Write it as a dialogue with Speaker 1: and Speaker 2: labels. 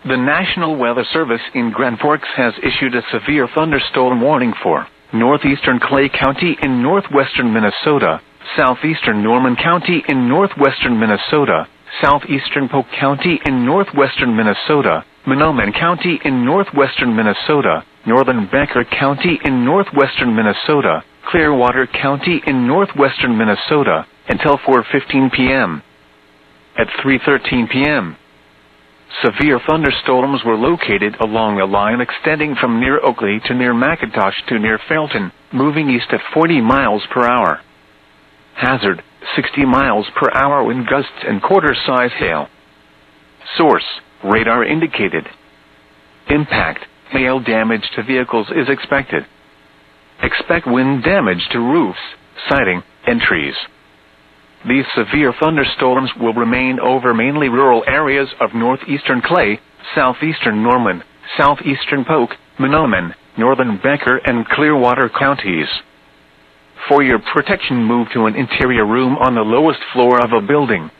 Speaker 1: The National Weather Service in Grand Forks has issued a severe thunderstorm warning for northeastern Clay County in northwestern Minnesota, southeastern Norman County in northwestern Minnesota, southeastern Polk County in northwestern Minnesota, Mahnomen County in northwestern Minnesota, northern Becker County in northwestern Minnesota, Clearwater County in northwestern Minnesota, until 4:15 p.m. At 3:13 p.m., severe thunderstorms were located along a line extending from near Oakley to near McIntosh to near Felton, moving east at 40 miles per hour. Hazard, 60 miles per hour wind gusts and quarter-size hail. Source, radar indicated. Impact, hail damage to vehicles is expected. Expect wind damage to roofs, siding, and trees. These severe thunderstorms will remain over mainly rural areas of northeastern Clay, southeastern Norman, southeastern Polk, Mahnomen, northern Becker, and Clearwater counties. For your protection, move to an interior room on the lowest floor of a building.